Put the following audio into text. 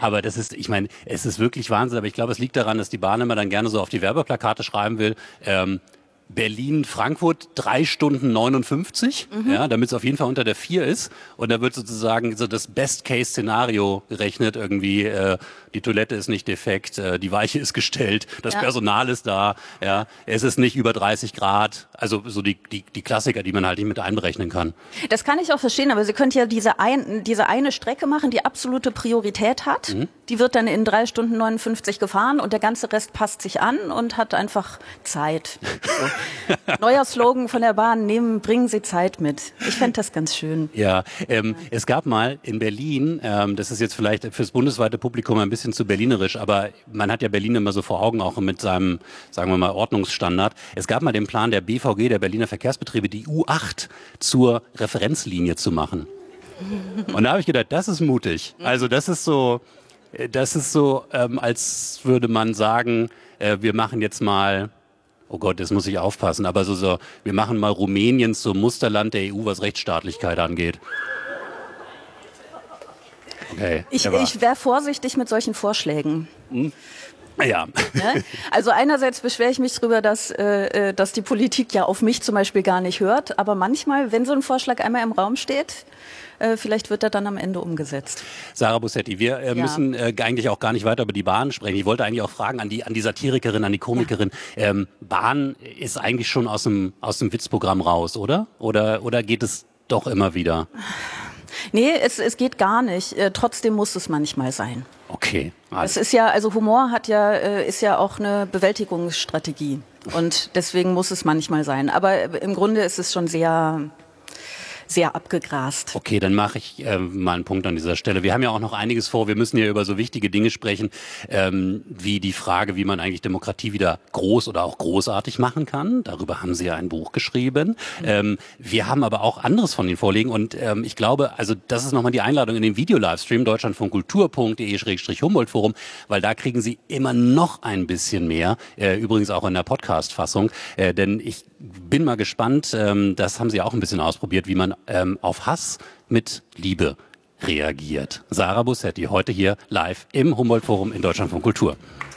Aber das ist, ich meine, es ist wirklich Wahnsinn, aber ich glaube, es liegt daran, dass die Bahn immer dann gerne so auf die Werbeplakate schreiben will, Berlin-Frankfurt 3 Stunden 59, ja, damit es auf jeden Fall unter der 4 ist. Und da wird sozusagen so das Best-Case-Szenario gerechnet. Irgendwie, die Toilette ist nicht defekt, die Weiche ist gestellt, das Personal ist da, ja, es ist nicht über 30 Grad. Also so die Klassiker, die man halt nicht mit einberechnen kann. Das kann ich auch verstehen, aber Sie könnt ja diese eine Strecke machen, die absolute Priorität hat. Die wird dann in 3 Stunden 59 gefahren und der ganze Rest passt sich an und hat einfach Zeit. So. Neuer Slogan von der Bahn, bringen Sie Zeit mit. Ich fände das ganz schön. Ja, es gab mal in Berlin, das ist jetzt vielleicht fürs bundesweite Publikum ein bisschen zu berlinerisch, aber man hat ja Berlin immer so vor Augen, auch mit seinem, sagen wir mal, Ordnungsstandard. Es gab mal den Plan der BVG, der Berliner Verkehrsbetriebe, die U8 zur Referenzlinie zu machen. Und da habe ich gedacht, das ist mutig. Also das ist so, als würde man sagen, wir machen jetzt mal, oh Gott, jetzt muss ich aufpassen, aber wir machen mal Rumänien zum Musterland der EU, was Rechtsstaatlichkeit angeht. Okay. Ich wäre vorsichtig mit solchen Vorschlägen. Ja. Ne? Also einerseits beschwere ich mich darüber, dass die Politik ja auf mich zum Beispiel gar nicht hört, aber manchmal, wenn so ein Vorschlag einmal im Raum steht, vielleicht wird er dann am Ende umgesetzt. Sarah Bussetti, wir müssen eigentlich auch gar nicht weiter über die Bahn sprechen. Ich wollte eigentlich auch fragen an die Satirikerin, an die Komikerin. Ja. Bahn ist eigentlich schon aus dem Witzprogramm raus, oder? Oder geht es doch immer wieder? Nee, es geht gar nicht. Trotzdem muss es manchmal sein. Okay. Es ist ja, also Humor ist ja auch eine Bewältigungsstrategie. Und deswegen muss es manchmal sein. Aber im Grunde ist es schon sehr abgegrast. Okay, dann mache ich mal einen Punkt an dieser Stelle. Wir haben ja auch noch einiges vor. Wir müssen ja über so wichtige Dinge sprechen, wie die Frage, wie man eigentlich Demokratie wieder groß oder auch großartig machen kann. Darüber haben Sie ja ein Buch geschrieben. Wir haben aber auch anderes von Ihnen vorliegen. Und ich glaube, also das ist nochmal die Einladung in den Video-Livestream deutschlandfunkkultur.de/Humboldt-Forum, weil da kriegen Sie immer noch ein bisschen mehr, übrigens auch in der Podcast-Fassung. Denn ich bin mal gespannt, das haben Sie auch ein bisschen ausprobiert, wie man auf Hass mit Liebe reagiert. Sarah Bussetti, heute hier live im Humboldt-Forum in Deutschlandfunk Kultur.